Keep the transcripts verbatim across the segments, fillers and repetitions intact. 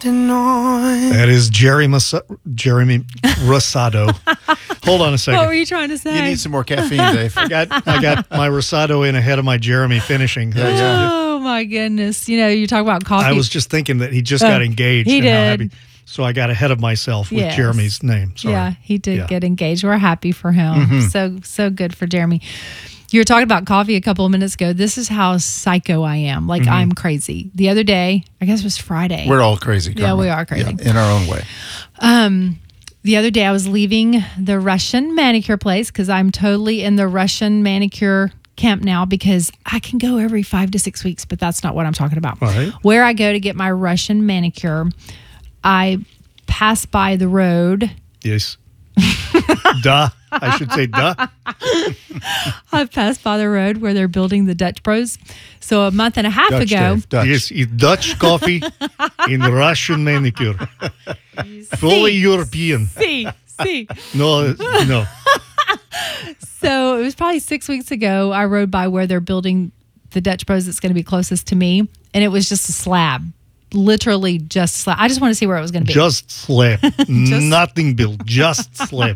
That is Jerry Mas- Jeremy Rosado. Hold on a second. What were you trying to say? You need some more caffeine, Dave. I got I got my Rosado in ahead of my Jeremy finishing. Yeah, yeah. Oh my goodness! You know, you talk about coffee. I was just thinking that he just Oh, got engaged. he and how did. happy- So I got ahead of myself with Yes. Jeremy's name. Sorry. Yeah, he did Yeah. get engaged. We're happy for him. So so good for Jeremy. You were talking about coffee a couple of minutes ago. This is how psycho I am. Like I'm crazy. The other day, I guess it was Friday. We're all crazy. Yeah, Carmen. we are crazy. Yeah, in our own way. Um, the other day I was leaving the Russian manicure place because I'm totally in the Russian manicure camp now because I can go every five to six weeks, but that's not what I'm talking about. All right. Where I go to get my Russian manicure, I pass by the road. Yes. Duh. I should say duh. I passed by the road where they're building the Dutch Bros. So a month and a half Dutch, ago, Dave, Dutch. Yes, it's Dutch coffee in Russian manicure. Fully European. see, see. No, no. So it was probably six weeks ago. I rode by where they're building the Dutch Bros that's going to be closest to me, and it was just a slab, literally just slab. I just want to see where it was going to be. Just slab. Nothing built. Just slab.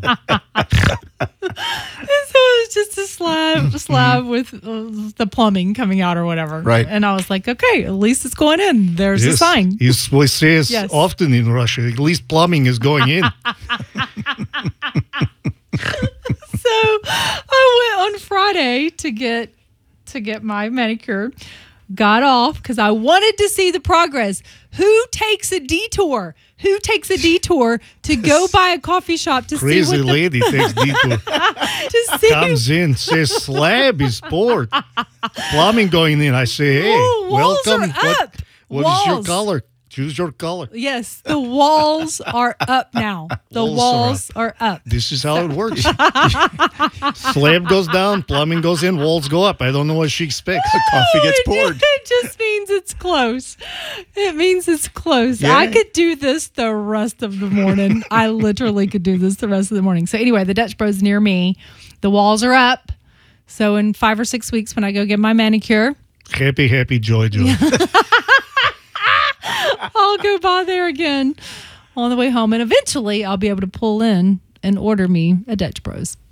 So it was just a slab, slab with uh, the plumbing coming out or whatever. Right. And I was like, okay, at least it's going in. There's a Yes, sign. It's what it says Yes. often in Russia. At least plumbing is going in. So I went on Friday to get to get my manicure. Got off because I wanted to see the progress. Who takes a detour? Who takes a detour to go by a coffee shop to see Crazy what the, lady takes detour. to see Comes in, says slab is poured. Plumbing going in. I say, hey, Ooh, walls welcome. are What, up. what is your Walls. color? Choose your color. Yes, the walls are up now. The Walls walls, are are up. This is how it works. Slab goes down, plumbing goes in, walls go up. I don't know what she expects. Coffee gets it, poured. It just means it's close. It means it's close. Yeah. I could do this the rest of the morning. I literally could do this the rest of the morning. So anyway, the Dutch Bros near me, the walls are up. So in five or six weeks when I go get my manicure, Happy, happy, joy, joy. I'll go by there again on the way home. And eventually I'll be able to pull in and order me a Dutch Bros.